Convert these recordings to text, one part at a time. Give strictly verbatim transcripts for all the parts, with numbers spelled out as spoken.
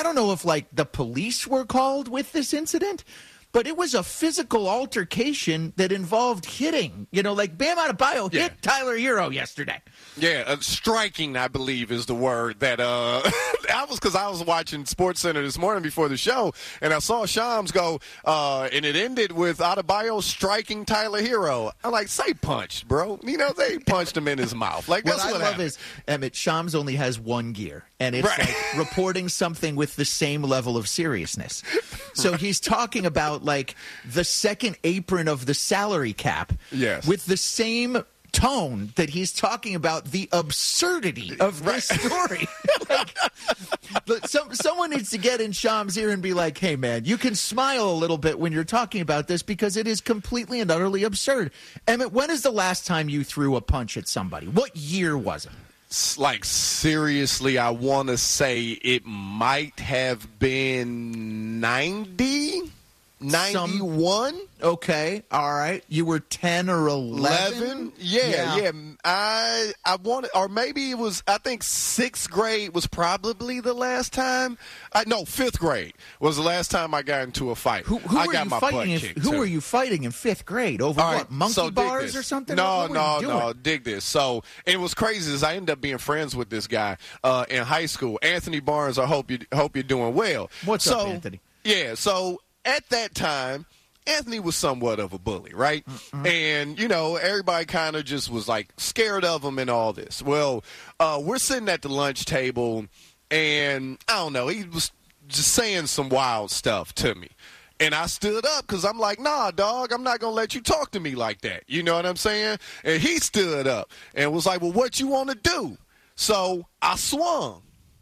I don't know if, like, the police were called with this incident, but it was a physical altercation that involved hitting. You know, like Bam Adebayo Yeah. hit Tyler Hero yesterday. Yeah, uh, striking, I believe, is the word that uh, I was because I was watching SportsCenter this morning before the show, and I saw Shams go, uh, and it ended with Adebayo striking Tyler Hero. I'm like, say punched, bro. You know, they punched him in his mouth. Like What that's I what love happened. is, Emmett, Shams only has one gear, and it's Right. like reporting something with the same level of seriousness. So he's talking about, like, the second apron of the salary cap Yes. with the same tone that he's talking about the absurdity of this story. Like, look, some, someone needs to get in Shams' ear and be like, hey, man, you can smile a little bit when you're talking about this because it is completely and utterly absurd. Emmett, when is the last time you threw a punch at somebody? What year was it? S- Like, seriously, I want to say it might have been ninety, ninety-one. Okay, all right. You were ten or eleven? eleven? Yeah, yeah. I I wanted, or maybe it was, I think sixth grade was probably the last time. I, no, fifth grade was the last time I got into a fight. Who, who I were got you my butt fighting? In, kicked, who too. were you fighting in fifth grade? Over All what? right, Monkey so dig bars this. or something? No, What were no, you doing? no. Dig this. So, and it was crazy is I ended up being friends with this guy uh, in high school, Anthony Barnes. I hope you hope you're doing well. What's so, up, Anthony? Yeah. So at that time, Anthony was somewhat of a bully, right? Mm-hmm. And, you know, everybody kind of just was, like, scared of him and all this. Well, uh, we're sitting at the lunch table, and, I don't know, he was just saying some wild stuff to me. And I stood up because I'm like, nah, dog, I'm not going to let you talk to me like that. You know what I'm saying? And he stood up and was like, well, what you want to do? So I swung.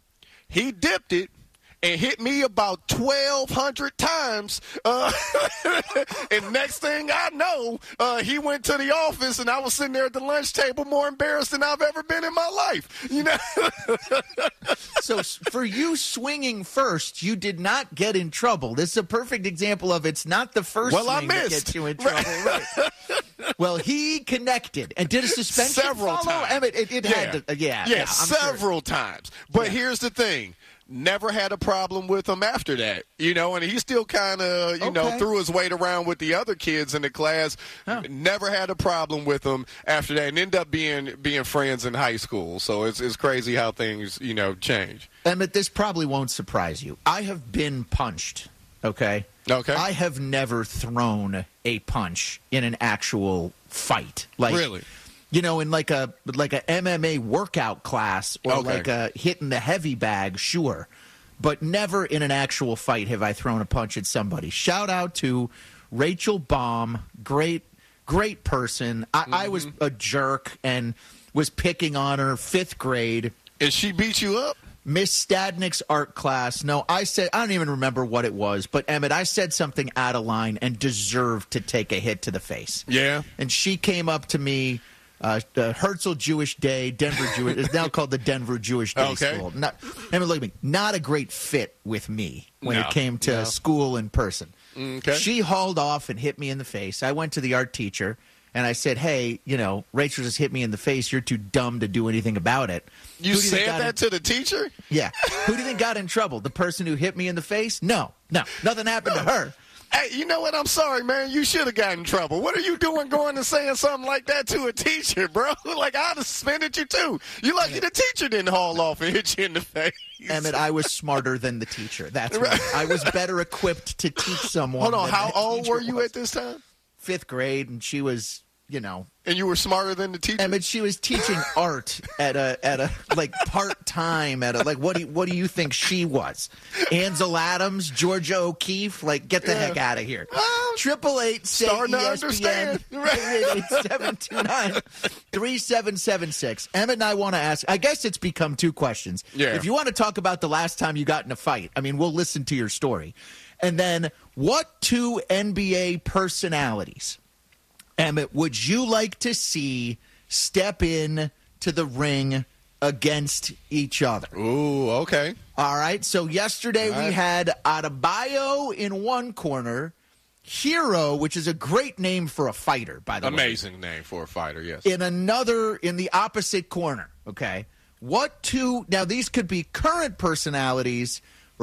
He dipped it. And hit me about twelve hundred times. Uh, and next thing I know, uh, he went to the office, and I was sitting there at the lunch table more embarrassed than I've ever been in my life. You know. So s- for you swinging first, you did not get in trouble. This is a perfect example of it's not the first Well, I swing that missed. gets you in trouble. Right. Well, he connected. And did a suspension Several follow? times. Emmett, it, it yeah. had to. Uh, yeah, yeah, yeah, I'm several sure. times. But Yeah. here's the thing. Never had a problem with him after that, you know, and he still kind of, you Okay. know, threw his weight around with the other kids in the class. Huh. Never had a problem with him after that, and ended up being being friends in high school. So it's it's crazy how things, you know, change. Emmett, this probably won't surprise you. I have been punched, okay? Okay. I have never thrown a punch in an actual fight. Like, Really? You know, in like a like a M M A workout class or Okay. like a hitting the heavy bag, sure. But never in an actual fight have I thrown a punch at somebody. Shout out to Rachel Baum, great, great person. I, Mm-hmm. I was a jerk and was picking on her fifth grade. And she beat you up? Miss Stadnick's art class. No, I said, I don't even remember what it was, but Emmett, I said something out of line and deserved to take a hit to the face. Yeah. And she came up to me, uh, uh, Herzl Jewish Day, Denver Jewish, it's now called the Denver Jewish Day Okay. School. Not, Emmett, look at me, not a great fit with me when No, it came to no. school in person. Okay. She hauled off and hit me in the face. I went to the art teacher. And I said, hey, you know, Rachel just hit me in the face. You're too dumb to do anything about it. You Who do think said got that in- to the teacher? Yeah. Who do you think got in trouble? The person who hit me in the face? No. No. Nothing happened to her. Hey, you know what? I'm sorry, man. You should have gotten in trouble. What are you doing going and saying something like that to a teacher, bro? Like, I'd have suspended you, too. You lucky the teacher didn't haul off and hit you in the face. Emmett, I was smarter than the teacher. That's right. I was better equipped to teach someone. Hold on. than How that old teacher were you was. at this time? Fifth grade, and she was, you know. And you were smarter than the teacher? Emmett, she was teaching art at a at a like part time at a like what do you, what do you think she was? Ansel Adams, Georgia O'Keeffe, like get the Yeah. heck out of here. Oh, Triple eight say starting to E S P N understand. eight eight seven two nine three seven seven six. Emmett and I want to ask. I guess it's become two questions. Yeah. If you want to talk about the last time you got in a fight, I mean, we'll listen to your story. And then, what two N B A personalities, Emmett, would you like to see step in to the ring against each other? Ooh, okay. All right. So yesterday All we right. had Adebayo in one corner, Hero, which is a great name for a fighter, by the way. Amazing name for a fighter, yes. In another, in the opposite corner. Okay. What two? Now these could be current personalities